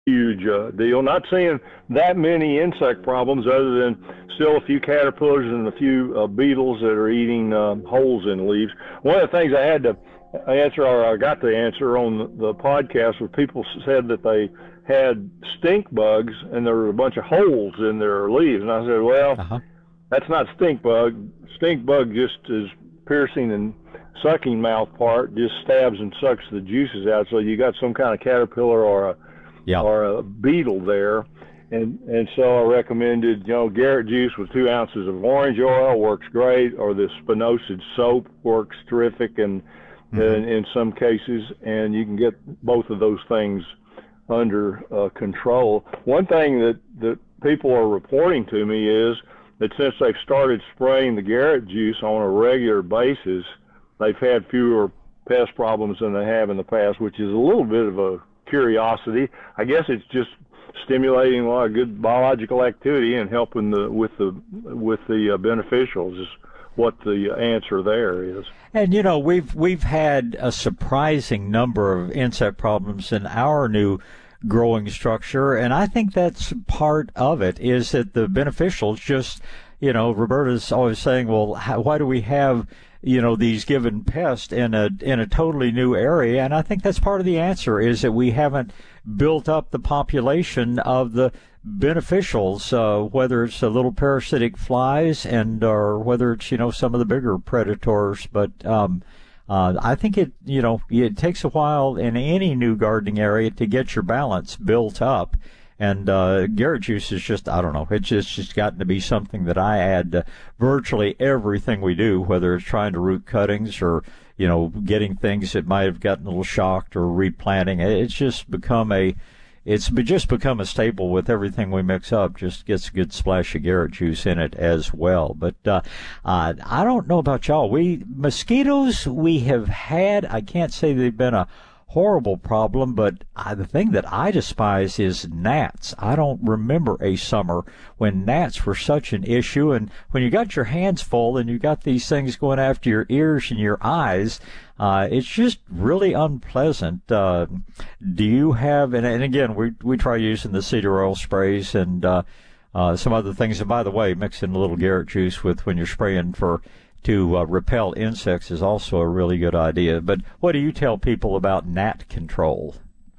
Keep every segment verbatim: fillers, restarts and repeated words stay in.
huge uh, deal. Not seeing that many insect problems other than still a few caterpillars and a few uh, beetles that are eating uh, holes in leaves. One of the things I had to answer, or I got to answer on the, the podcast, was people said that they had stink bugs and there were a bunch of holes in their leaves. And I said, well, Uh-huh. that's not stink bug. Stink bug just is piercing and sucking mouth part, just stabs and sucks the juices out. So you got some kind of caterpillar or a Yeah. or a beetle there. And and so I recommended, you know, Garrett juice with two ounces of orange oil works great, or the spinosad soap works terrific in, Mm-hmm. in, in some cases, and you can get both of those things under uh, control. One thing that, that people are reporting to me is that since they've started spraying the Garrett juice on a regular basis, they've had fewer pest problems than they have in the past, which is a little bit of a curiosity. I guess it's just stimulating a lot of good biological activity and helping the with the with the uh, beneficials is what the answer there is. And you know, we've we've had a surprising number of insect problems in our new growing structure, and I think that's part of it, is that the beneficials just, you know, Roberta's always saying, well, how, why do we have, you know, these given pests in a in a totally new area? And I think that's part of the answer, is that we haven't built up the population of the beneficials, uh, whether it's the little parasitic flies and or whether it's, you know, some of the bigger predators. But um, uh, I think it, you know, it takes a while in any new gardening area to get your balance built up. And uh, Garrett juice is just, I don't know, it's just, just gotten to be something that I add to virtually everything we do, whether it's trying to root cuttings or, you know, getting things that might have gotten a little shocked or replanting. It's just become a, it's just become a staple with everything we mix up. Just gets a good splash of Garrett juice in it as well. But uh, uh, I don't know about y'all. We, mosquitoes we have had, I can't say they've been a horrible problem, but uh, the thing that I despise is gnats. I don't remember a summer when gnats were such an issue, and when you got your hands full and you got these things going after your ears and your eyes, uh, it's just really unpleasant. Uh, do you have, and, and again, we we try using the cedar oil sprays and uh, uh, some other things, and by the way, mixing a little Garrett juice with when you're spraying for to uh, repel insects is also a really good idea. But what do you tell people about gnat control?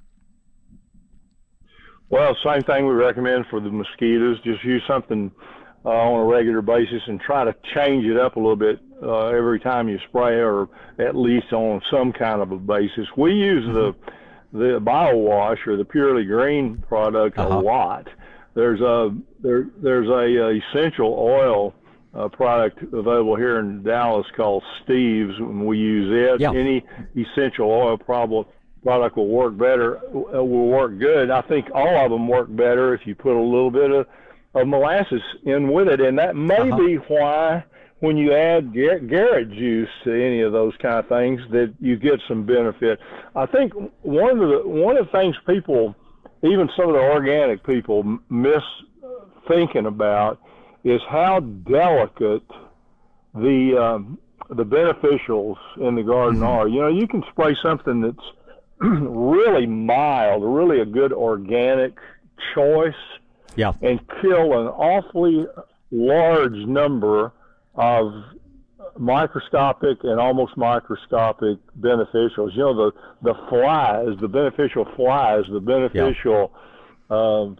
Well, same thing we recommend for the mosquitoes. Just use something uh, on a regular basis and try to change it up a little bit uh, every time you spray, or at least on some kind of a basis. We use the the BioWash or the Purely Green product Uh-huh. a lot. There's a there there's a, a essential oil uh, product available here in Dallas called Steve's, and we use it. Yeah. Any essential oil problem product will work better, uh, will work good. I think all of them work better if you put a little bit of, of molasses in with it, and that may Uh-huh. be why when you add Gar- Garrett juice to any of those kind of things that you get some benefit. I think one of the one of the things people, even some of the organic people, m- miss thinking about is how delicate the um, the beneficials in the garden Mm-hmm. are. You know, you can spray something that's really mild, really a good organic choice, Yeah. and kill an awfully large number of microscopic and almost microscopic beneficials. You know, the the flies, the beneficial flies, the beneficial um,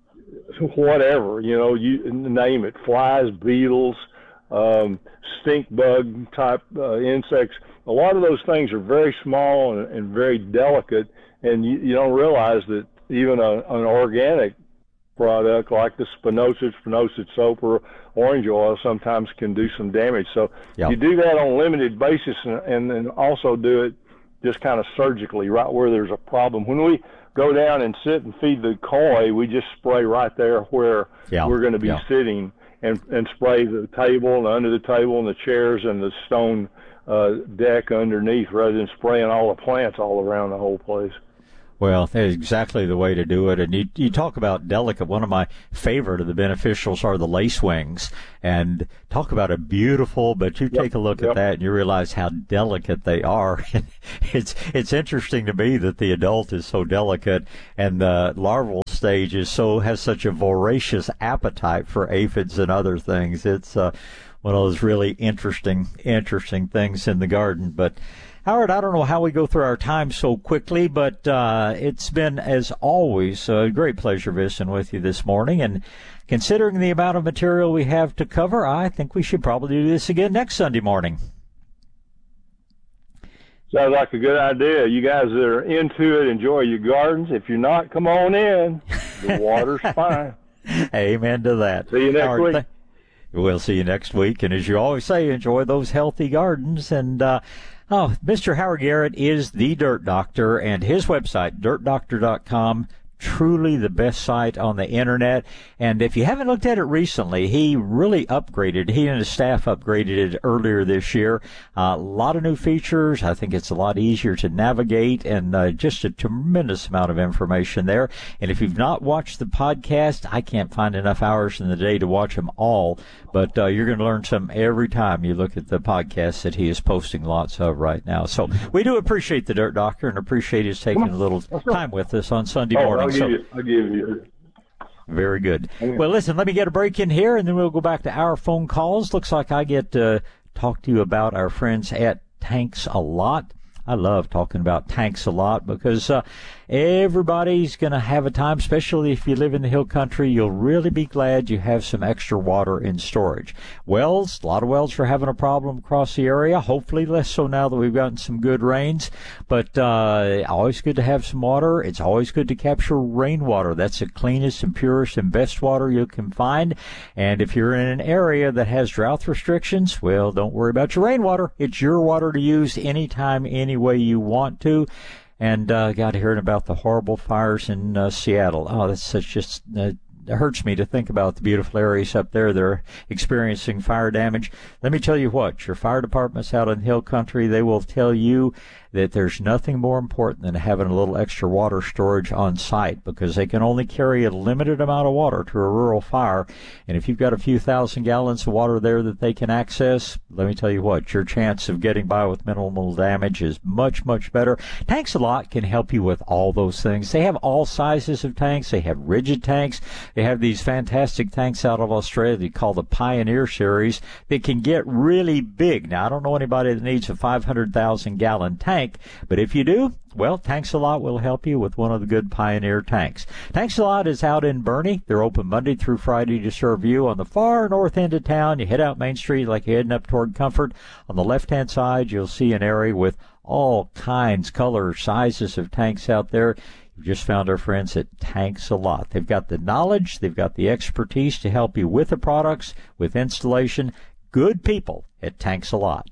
whatever, you know, you name it, flies, beetles, um, stink bug type uh, insects. A lot of those things are very small and, and very delicate, and you, you don't realize that even a, an organic product like the spinosad, spinosad soap, or orange oil sometimes can do some damage. So Yeah. you do that on a limited basis, and, and then also do it just kind of surgically right where there's a problem. When we go down and sit and feed the koi, we just spray right there where Yeah. we're going to be Yeah. sitting, and, and spray the table and under the table and the chairs and the stone uh, deck underneath, rather than spraying all the plants all around the whole place. Well, that's exactly the way to do it. And you, you talk about delicate. One of my favorite of the beneficials are the lacewings. And talk about a beautiful, but you take yep, a look yep. at that and you realize how delicate they are. it's it's interesting to me that the adult is so delicate and the larval stage is so has such a voracious appetite for aphids and other things. It's uh, one of those really interesting, interesting things in the garden. But Howard, I don't know how we go through our time so quickly, but uh, it's been, as always, a great pleasure visiting with you this morning. And considering the amount of material we have to cover, I think we should probably do this again next Sunday morning. Sounds like a good idea. You guys that are into it, enjoy your gardens. If you're not, come on in. The water's fine. Amen to that. See you next Howard, week. Th- we'll see you next week. And as you always say, enjoy those healthy gardens. And, uh, Oh, Mister Howard Garrett is the Dirt Doctor, and his website, dirt doctor dot com, truly the best site on the internet. And if you haven't looked at it recently, he really upgraded. He and his staff upgraded it earlier this year. Uh, a lot of new features. I think it's a lot easier to navigate, and uh, just a tremendous amount of information there. And if you've not watched the podcast, I can't find enough hours in the day to watch them all. But uh, you're going to learn something every time you look at the podcast that he is posting lots of right now. So we do appreciate the Dirt Doctor and appreciate his taking a little time with us on Sunday oh, morning. I'll give, so, you, I'll give you. Very good. Well, listen, let me get a break in here, and then we'll go back to our phone calls. Looks like I get to talk to you about our friends at Tanks A Lot. I love talking about Tanks A Lot because uh, everybody's going to have a time, especially if you live in the hill country. You'll really be glad you have some extra water in storage. Wells, a lot of wells are having a problem across the area. Hopefully less so now that we've gotten some good rains. But uh, always good to have some water. It's always good to capture rainwater. That's the cleanest and purest and best water you can find. And if you're in an area that has drought restrictions, well, don't worry about your rainwater. It's your water to use anytime, any way you want to. And uh, got hearing about the horrible fires in uh, Seattle. Oh, that's such just uh, it hurts me to think about the beautiful areas up there that are experiencing fire damage. Let me tell you what, your fire departments out in hill country, they will tell you that there's nothing more important than having a little extra water storage on site, because they can only carry a limited amount of water to a rural fire. And if you've got a few thousand gallons of water there that they can access, let me tell you what, your chance of getting by with minimal damage is much, much better. Tanks A Lot can help you with all those things. They have all sizes of tanks. They have rigid tanks. They have these fantastic tanks out of Australia they call the Pioneer series that can get really big. Now, I don't know anybody that needs a five hundred thousand gallon tank, but if you do, well, Tanks A Lot will help you with one of the good Pioneer tanks. Tanks A Lot is out in Boerne. They're open Monday through Friday to serve you on the far north end of town. You head out Main Street like you're heading up toward Comfort. On the left-hand side, you'll see an area with all kinds, colors, sizes of tanks out there. You've just found our friends at Tanks A Lot. They've got the knowledge, they've got the expertise to help you with the products, with installation. Good people at Tanks A Lot.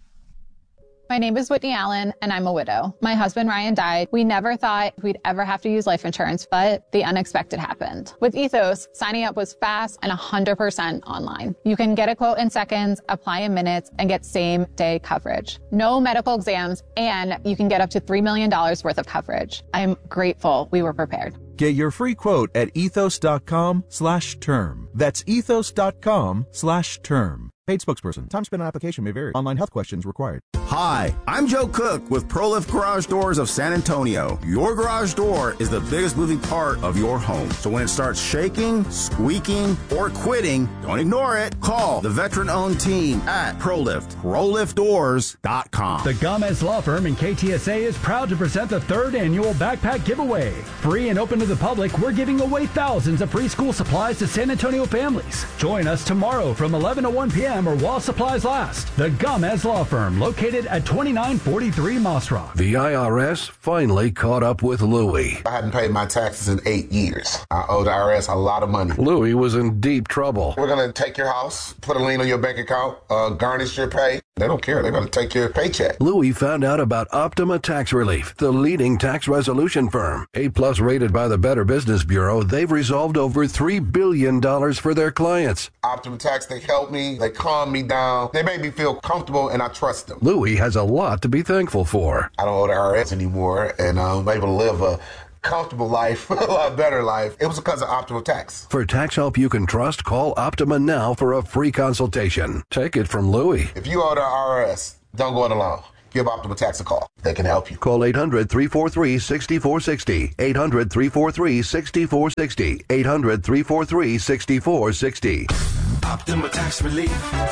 My name is Whitney Allen, and I'm a widow. My husband, Ryan, died. We never thought we'd ever have to use life insurance, but the unexpected happened. With Ethos, signing up was fast and one hundred percent online. You can get a quote in seconds, apply in minutes, and get same-day coverage. No medical exams, and you can get up to three million dollars worth of coverage. I'm grateful we were prepared. Get your free quote at ethos.com slash term. That's ethos.com slash term. Paid spokesperson. Time spent on application may vary. Online health questions required. Hi, I'm Joe Cook with ProLift Garage Doors of San Antonio. Your garage door is the biggest moving part of your home. So when it starts shaking, squeaking, or quitting, don't ignore it. Call the veteran-owned team at ProLift. pro lift doors dot com. The Gomez Law Firm and K T S A is proud to present the third annual backpack giveaway. Free and open to the public, we're giving away thousands of free school supplies to San Antonio families. Join us tomorrow from eleven to one p.m. or while supplies last. The Gomez Law Firm, located at twenty-nine forty-three Moss Rock. The I R S finally caught up with Louie. I hadn't paid my taxes in eight years. I owe the I R S a lot of money. Louie was in deep trouble. We're going to take your house, put a lien on your bank account, uh, garnish your pay. They don't care. They're going to take your paycheck. Louis found out about Optima Tax Relief, the leading tax resolution firm. A-plus rated by the Better Business Bureau, they've resolved over three billion dollars for their clients. Optima Tax, they help me. They calm me down. They make me feel comfortable, and I trust them. Louis has a lot to be thankful for. I don't owe the I R S anymore, and I'm able to live a comfortable life, a lot better life. It was because of Optima Tax. For tax help you can trust, call Optima now for a free consultation. Take it from Louis. If you owe the I R S, don't go it alone. Give Optima Tax a call. They can help you. Call eight hundred, three four three, six four six zero. eight hundred, three four three, six four six zero. eight hundred, three four three, six four six zero. Optima Tax Relief.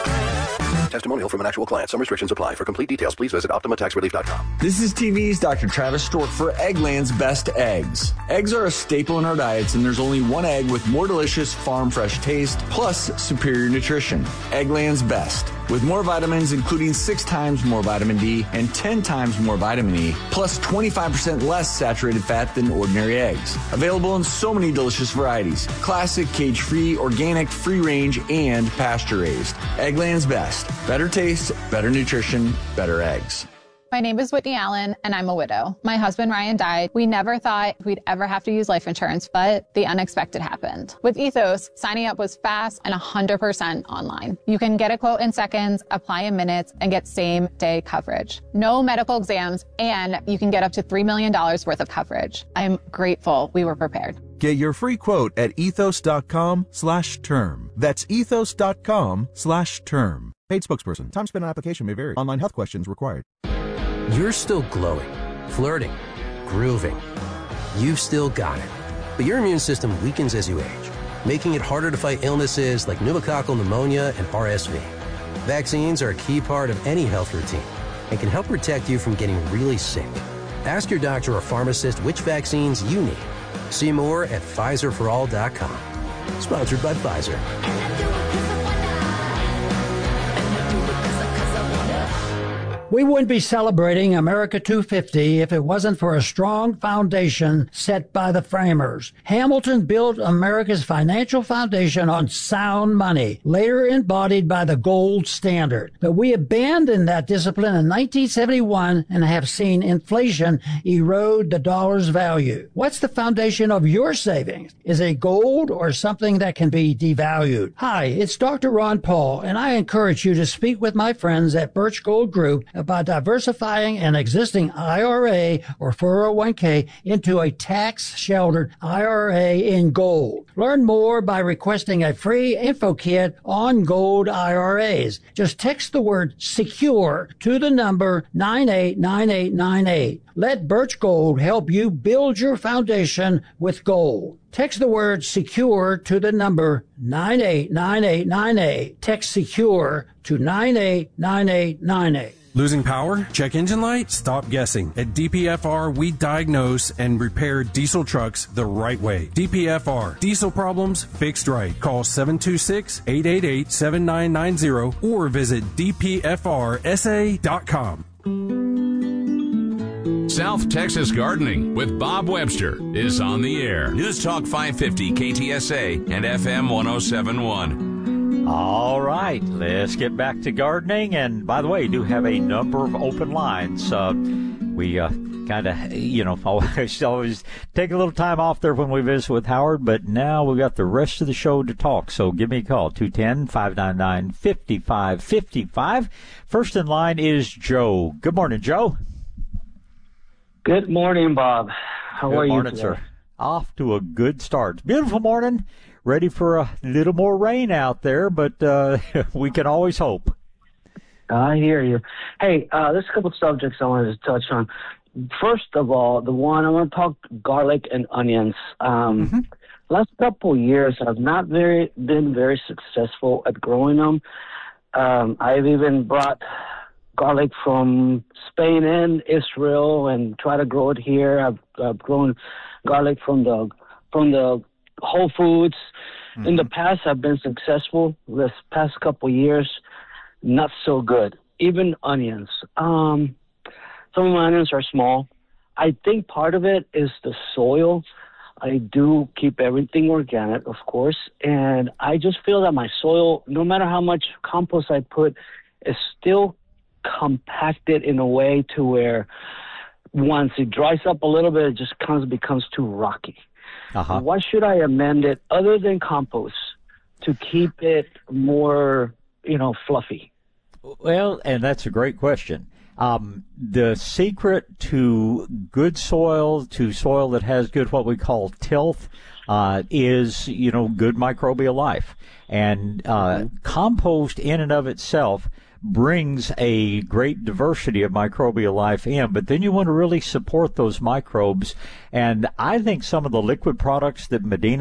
Testimonial from an actual client. Some restrictions apply. For complete details, please visit Optima Tax Relief dot com. This is T V's Doctor Travis Stork for Eggland's Best Eggs. Eggs are a staple in our diets, and there's only one egg with more delicious farm fresh taste, plus superior nutrition. Eggland's Best. With more vitamins, including six times more vitamin D and ten times more vitamin E, plus twenty-five percent less saturated fat than ordinary eggs. Available in so many delicious varieties. Classic, cage-free, organic, free-range, and pasture-raised. Eggland's Best. Better taste, better nutrition, better eggs. My name is Whitney Allen, and I'm a widow. My husband, Ryan, died. We never thought we'd ever have to use life insurance, but the unexpected happened. With Ethos, signing up was fast and one hundred percent online. You can get a quote in seconds, apply in minutes, and get same-day coverage. No medical exams, and you can get up to three million dollars worth of coverage. I'm grateful we were prepared. Get your free quote at ethos.com slash term. That's ethos.com slash term. Paid spokesperson. Time spent on application may vary. Online health questions required. You're still glowing, flirting, grooving. You've still got it. But your immune system weakens as you age, making it harder to fight illnesses like pneumococcal pneumonia and R S V. Vaccines are a key part of any health routine and can help protect you from getting really sick. Ask your doctor or pharmacist which vaccines you need. See more at Pfizer for all dot com. Sponsored by Pfizer. We wouldn't be celebrating America two fifty if it wasn't for a strong foundation set by the framers. Hamilton built America's financial foundation on sound money, later embodied by the gold standard. But we abandoned that discipline in nineteen seventy-one and have seen inflation erode the dollar's value. What's the foundation of your savings? Is it gold or something that can be devalued? Hi, it's Doctor Ron Paul, and I encourage you to speak with my friends at Birch Gold Group about diversifying an existing I R A or four oh one k into a tax-sheltered I R A in gold. Learn more by requesting a free info kit on gold I R As. Just text the word SECURE to the number nine eight nine eight nine eight. Let Birch Gold help you build your foundation with gold. Text the word SECURE to the number nine eight nine eight nine eight. Text SECURE to nine eight nine eight nine eight. Losing power? Check engine light? Stop guessing. At D P F R, we diagnose and repair diesel trucks the right way. D P F R, diesel problems fixed right. Call seven two six, eight eight eight, seven nine nine zero or visit d p f r s a dot com. South Texas Gardening with Bob Webster is on the air. News Talk five fifty K T S A and F M one oh seven point one. All right, let's get back to gardening. And by the way, we do have a number of open lines. Uh, we uh, kind of, you know, always, always take a little time off there when we visit with Howard, but now we've got the rest of the show to talk. So give me a call, two one zero, five nine nine, five five five five. First in line is Joe. Good morning, Joe. Good morning, Bob. How good are you morning, today? Sir. Off to a good start. Beautiful morning. Ready for a little more rain out there, but uh, we can always hope. I hear you. Hey, uh, there's a couple of subjects I wanted to touch on. First of all, the one I want to talk garlic and onions. Um, mm-hmm. Last couple of years, I've not very been very successful at growing them. Um, I've even brought garlic from Spain and Israel and try to grow it here. I've, I've grown garlic from the from the Whole Foods. Mm-hmm. In the past, I've been successful. This past couple of years, not so good. Even onions. Um, some of my onions are small. I think part of it is the soil. I do keep everything organic, of course, and I just feel that my soil, no matter how much compost I put, is still compact it in a way to where once it dries up a little bit, it just comes becomes too rocky. Uh-huh. Why should I amend it other than compost to keep it more, you know, fluffy? Well, and that's a great question. Um, the secret to good soil, to soil that has good what we call tilth, uh, is, you know, good microbial life. And uh, mm-hmm. compost in and of itself brings a great diversity of microbial life in, but then you want to really support those microbes. And I think some of the liquid products that Medina